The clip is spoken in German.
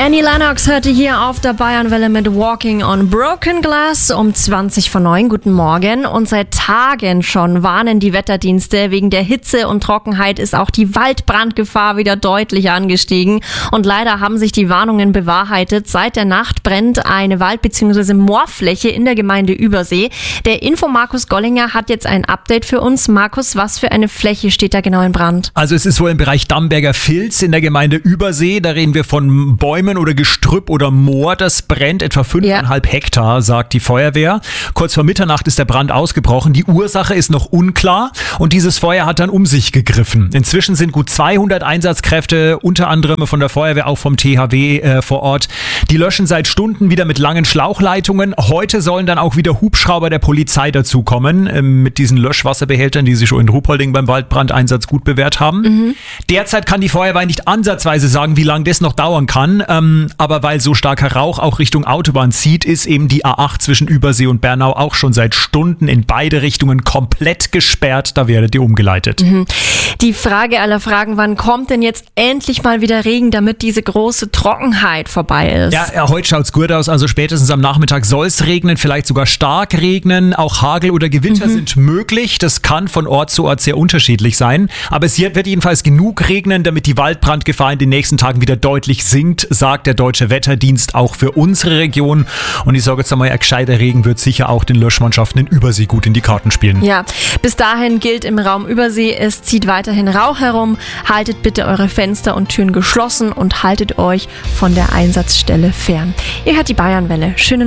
Annie Lennox hörte hier auf der Bayernwelle mit Walking on Broken Glass um 20:09. Guten Morgen. Und seit Tagen schon warnen die Wetterdienste. Wegen der Hitze und Trockenheit ist auch die Waldbrandgefahr wieder deutlich angestiegen. Und leider haben sich die Warnungen bewahrheitet. Seit der Nacht brennt eine Wald- bzw. Moorfläche in der Gemeinde Übersee. Der Info Markus Gollinger hat jetzt ein Update für uns. Markus, was für eine Fläche steht da genau in Brand? Also es ist wohl im Bereich Damberger Filz in der Gemeinde Übersee. Da reden wir von Bäumen oder Gestrüpp oder Moor. Das brennt etwa 5,5 Hektar, sagt die Feuerwehr. Kurz vor Mitternacht ist der Brand ausgebrochen. Die Ursache ist noch unklar und dieses Feuer hat dann um sich gegriffen. Inzwischen sind gut 200 Einsatzkräfte, unter anderem von der Feuerwehr, auch vom THW vor Ort. Die löschen seit Stunden wieder mit langen Schlauchleitungen. Heute sollen dann auch wieder Hubschrauber der Polizei dazukommen, mit diesen Löschwasserbehältern, die sich schon in Ruhpolding beim Waldbrandeinsatz gut bewährt haben. Derzeit kann die Feuerwehr nicht ansatzweise sagen, wie lange das noch dauern kann. Aber weil so starker Rauch auch Richtung Autobahn zieht, ist eben die A8 zwischen Übersee und Bernau auch schon seit Stunden in beide Richtungen komplett gesperrt. Da werdet ihr umgeleitet. Die Frage aller Fragen, wann kommt denn jetzt endlich mal wieder Regen, damit diese große Trockenheit vorbei ist? Ja, heute schaut's gut aus. Also spätestens am Nachmittag soll es regnen, vielleicht sogar stark regnen. Auch Hagel oder Gewitter sind möglich. Das kann von Ort zu Ort sehr unterschiedlich sein. Aber es wird jedenfalls genug regnen, damit die Waldbrandgefahr in den nächsten Tagen wieder deutlich sinkt, sagt der Deutsche Wetterdienst auch für unsere Region. Und ich sage jetzt einmal, ein gescheiter Regen wird sicher auch den Löschmannschaften in Übersee gut in die Karten spielen. Ja, bis dahin gilt im Raum Übersee, es zieht weiterhin Rauch herum. Haltet bitte eure Fenster und Türen geschlossen und haltet euch von der Einsatzstelle fern. Ihr hört die Bayernwelle. Schönen